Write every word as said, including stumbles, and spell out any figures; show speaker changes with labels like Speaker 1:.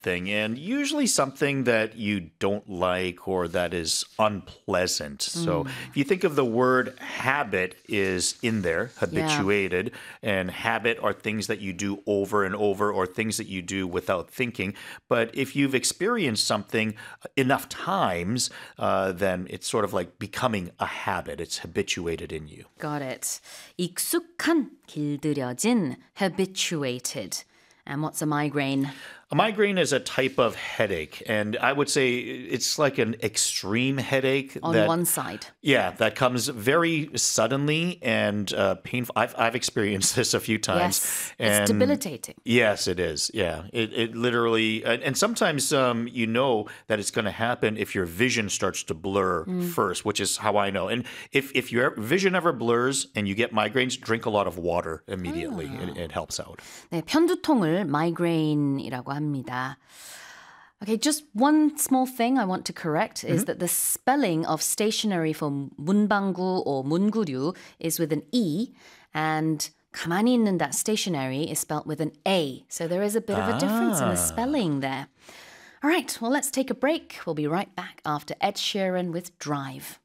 Speaker 1: thing, and usually something that you don't like or that is unpleasant. So if you think of the word habit is in there, habituated, and habit are things that you do over and over or things that you do without thinking. But if you've experienced something enough times, uh, then it's sort of like becoming a habit. It's habituated in you.
Speaker 2: Got it. 익숙한, 길들여진, habituated. And what's a migraine?
Speaker 1: A migraine is a type of headache, and I would say it's like an extreme headache.
Speaker 2: On
Speaker 1: that,
Speaker 2: one side.
Speaker 1: Yeah, that comes very suddenly and uh, painful. I've, I've experienced this a few times.
Speaker 2: Yes,
Speaker 1: and
Speaker 2: it's debilitating.
Speaker 1: Yes, it is. Yeah, it, it literally, and, and sometimes um, you know that it's going to happen if your vision starts to blur first, which is how I know. And if, if your vision ever blurs and you get migraines, drink a lot of water immediately. It, it helps out.
Speaker 2: 네, 편두통을 migraine이라고 합니다. Okay, just one small thing I want to correct is that the spelling of stationery for 문방구 or 문구류 is with an E, and 가만히 있는 that stationery is spelled with an A. So there is a bit of a difference in the spelling there. All right, well, let's take a break. We'll be right back after Ed Sheeran with Drive.